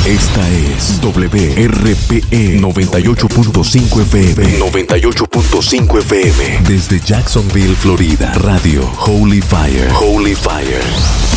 Esta es WRPE 98.5 FM. 98.5 FM. Desde Jacksonville, Florida. Radio Holy Fire. Holy Fire.